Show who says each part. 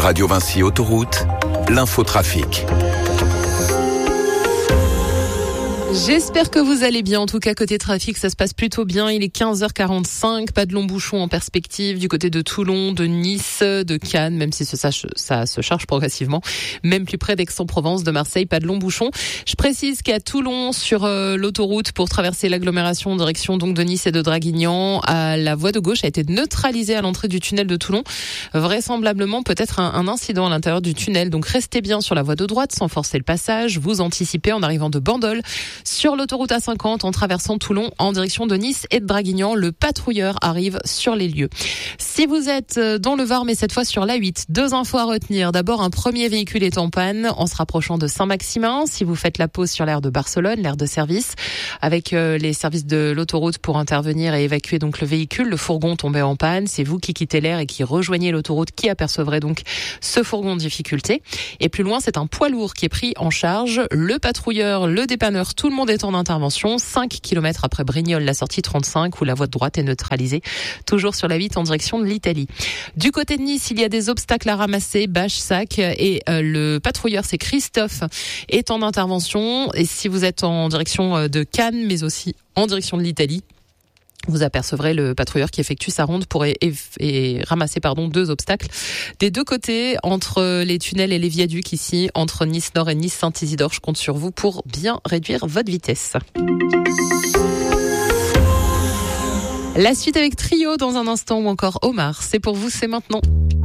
Speaker 1: Radio Vinci Autoroute, l'infotrafic.
Speaker 2: J'espère que vous allez bien. En tout cas, côté trafic, ça se passe plutôt bien. Il est 15h45. Pas de longs bouchons en perspective du côté de Toulon, de Nice, de Cannes, même si ça se charge progressivement. Même plus près d'Aix-en-Provence, de Marseille, pas de longs bouchons. Je précise qu'à Toulon, sur l'autoroute pour traverser l'agglomération en direction donc de Nice et de Draguignan, la voie de gauche a été neutralisée à l'entrée du tunnel de Toulon. Vraisemblablement, peut-être un incident à l'intérieur du tunnel. Donc restez bien sur la voie de droite sans forcer le passage. Vous anticipez en arrivant de Bandol. Sur l'autoroute A50, en traversant Toulon en direction de Nice et de Draguignan, le patrouilleur arrive sur les lieux. Si vous êtes dans le Var, mais cette fois sur l'A8, 2 infos à retenir. D'abord, un premier véhicule est en panne en se rapprochant de Saint-Maximin. Si vous faites la pause sur l'aire de Barcelone, l'aire de service, avec les services de l'autoroute pour intervenir et évacuer donc le véhicule, le fourgon tombé en panne. C'est vous qui quittez l'aire et qui rejoignez l'autoroute qui apercevrez donc ce fourgon en difficulté. Et plus loin, c'est un poids lourd qui est pris en charge. Le patrouilleur, le dépanneur, tout le monde est en intervention. 5 km après Brignoles, la sortie 35, où la voie de droite est neutralisée. Toujours sur la 8 en direction de l'Italie. Du côté de Nice, il y a des obstacles à ramasser, bâches, sacs, et le patrouilleur, c'est Christophe, est en intervention. Et si vous êtes en direction de Cannes, mais aussi en direction de l'Italie, vous apercevrez le patrouilleur qui effectue sa ronde pour ramasser 2 obstacles des deux côtés, entre les tunnels et les viaducs ici, entre Nice Nord et Nice Saint-Isidore. Je compte sur vous pour bien réduire votre vitesse. La suite avec Trio dans un instant, ou encore Omar. C'est pour vous, c'est maintenant.